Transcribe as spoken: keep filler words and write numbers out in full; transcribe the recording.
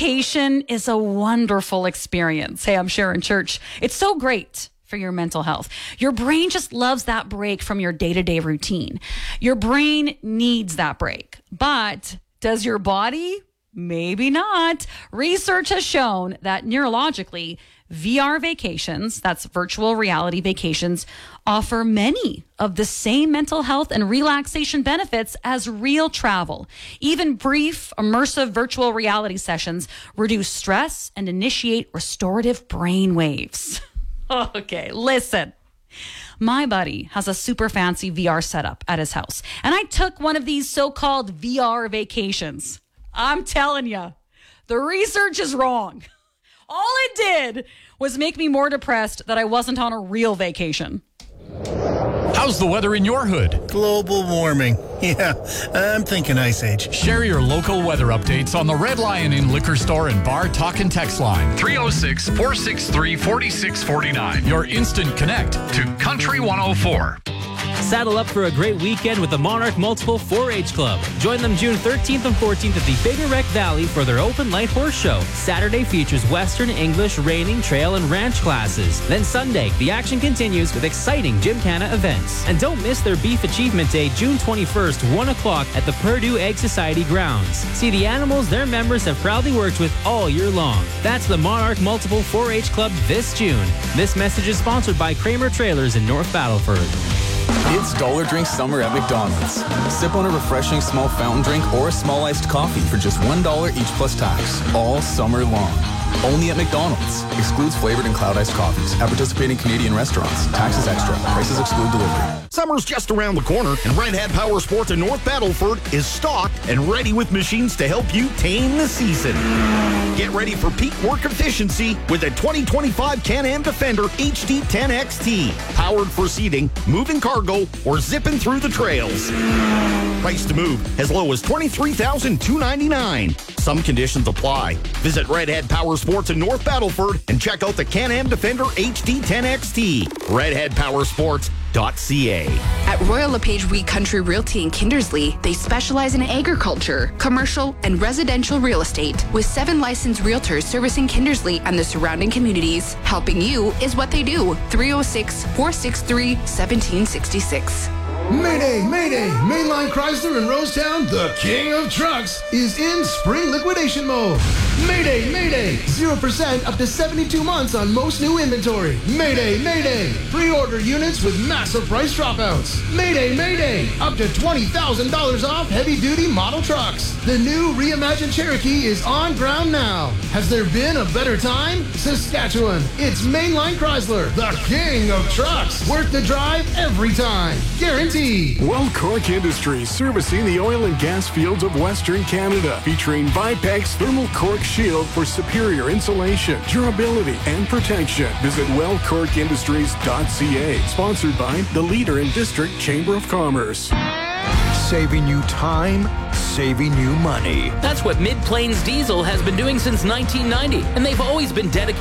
vacation is a wonderful experience. Hey, I'm Sharon Church. It's so great for your mental health. Your brain just loves that break from your day-to-day routine. Your brain needs that break. But does your body? Maybe not. Research has shown that neurologically, V R vacations, that's virtual reality vacations, offer many of the same mental health and relaxation benefits as real travel. Even brief, immersive virtual reality sessions reduce stress and initiate restorative brain waves. Okay, listen. My buddy has a super fancy V R setup at his house, and I took one of these so-called V R vacations. I'm telling you, the research is wrong. All it did was make me more depressed that I wasn't on a real vacation. How's the weather in your hood? Global warming. Yeah, I'm thinking Ice Age. Share your local weather updates on the Red Lion Inn Liquor Store and Bar Talk and Text line. three oh six, four six three, four six four nine. Your instant connect to Country one oh four. Saddle up for a great weekend with the Monarch Multiple four H Club. Join them June thirteenth and fourteenth at the Bigger Wreck Valley for their open light horse show. Saturday features Western, English, reining, trail, and ranch classes. Then Sunday, the action continues with exciting Gymkhana events. And don't miss their Beef Achievement Day, June twenty-first, one o'clock at the Purdue Egg Society grounds. See the animals their members have proudly worked with all year long. That's the Monarch Multiple four H Club this June. This message is sponsored by Kramer Trailers in North Battleford. It's Dollar Drink Summer at McDonald's. Sip on a refreshing small fountain drink or a small iced coffee for just one dollar each plus tax, all summer long. Only at McDonald's. Excludes flavored and cloud iced coffees. At participating Canadian restaurants. Taxes extra. Prices exclude delivery. Summer's just around the corner, and Red Hat Power Sports in North Battleford is stocked and ready with machines to help you tame the season. Get ready for peak work efficiency with a twenty twenty-five Can-Am Defender H D ten X T. Powered for seating, moving cargo, or zipping through the trails. Price to move as low as twenty-three thousand two hundred ninety-nine dollars. Some conditions apply. Visit Red Hat Power Sports in North Battleford and check out the Can-Am Defender H D ten X T. red head power sports dot c a. At Royal LePage Wheat Country Realty in Kindersley, they specialize in agriculture, commercial, and residential real estate with seven licensed realtors servicing Kindersley and the surrounding communities. Helping you is what they do. three oh six, four six three, one seven six six. Mayday, Mayday! Mainline Chrysler in Rosetown, the king of trucks, is in spring liquidation mode. Mayday, Mayday! zero percent up to seventy-two months on most new inventory. Mayday, Mayday! Pre-order units with massive price dropouts. Mayday, Mayday! Up to twenty thousand dollars off heavy-duty model trucks. The new reimagined Cherokee is on ground now. Has there been a better time? Saskatchewan, it's Mainline Chrysler, the king of trucks. Worth the drive every time. Guaranteed. Well Cork Industries, servicing the oil and gas fields of Western Canada, featuring Vipex Thermal Cork Shield for superior insulation, durability, and protection. Visit well cork industries dot c a. Sponsored by the leader in District Chamber of Commerce. Saving you time, saving you money. That's what Mid Plains Diesel has been doing since nineteen ninety, and they've always been dedicated